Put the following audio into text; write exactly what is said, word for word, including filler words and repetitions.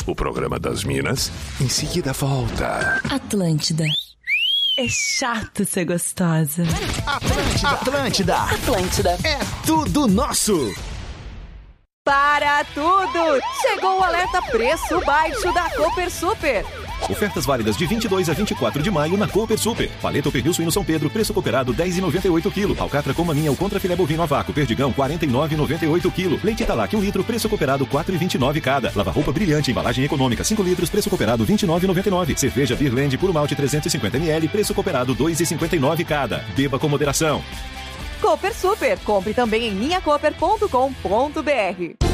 o programa das Minas em seguida volta. Atlântida. É chato ser gostosa. Atlântida. Atlântida. Atlântida. É tudo nosso. Para tudo! Chegou o alerta preço baixo da Cooper Super. Ofertas válidas de vinte e dois a vinte e quatro de maio na Cooper Super. Paleta ou pernil suíno São Pedro, preço cooperado dez reais e noventa e oito centavos. Alcatra com maminha ou contra filé bovino a vácuo, perdigão quarenta e nove reais e noventa e oito centavos. Leite Italac um litro, preço cooperado quatro reais e vinte e nove centavos cada. Lava-roupa brilhante, embalagem econômica cinco litros, preço cooperado vinte e nove reais e noventa e nove centavos. Cerveja Beerland puro malte trezentos e cinquenta mililitros, preço cooperado dois reais e cinquenta e nove centavos cada. Beba com moderação. Cooper Super. Compre também em minha cooper ponto com ponto br.